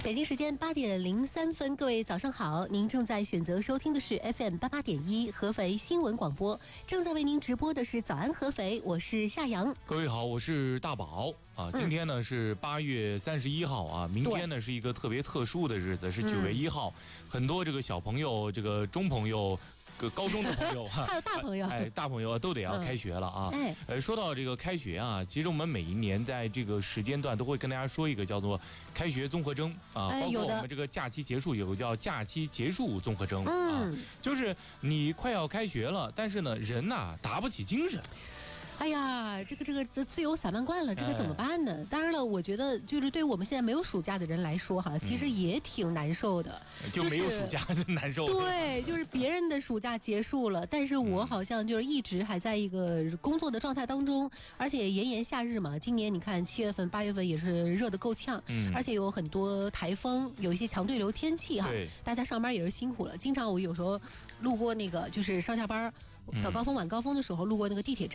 北京时间8点03分，各位早上好，您正在选择收听的是 FM88.1 合肥新闻广播，正在为您直播的是早安合肥，我是夏阳。 各位好，我是大宝啊。今天呢是8月31号啊，明天呢是一个特别特殊的日子，是9月1号，很多这个小朋友、这个中朋友。高中的朋友还有大朋友， 大朋友都得要开学了啊。说到这个开学啊，其实我们每一年在这个时间段都会跟大家说一个叫做开学综合征啊，包括我们这个假期结束有个叫假期结束综合征啊，就是你快要开学了，但是呢人呐打不起精神。 哎呀，这个自由散漫惯了，这个怎么办呢？当然了，我觉得就是对我们现在没有暑假的人来说哈，其实也挺难受的， 就没有暑假的难受。 对，就是别人的暑假结束了，但是我好像就是一直还在一个工作的状态当中，而且炎炎夏日嘛，今年你看7月份、8月份也是热得够呛，而且有很多台风，有一些强对流天气哈，大家上班也是辛苦了。经常我有时候路过那个就是上下班早高峰晚高峰的时候路过那个地铁站。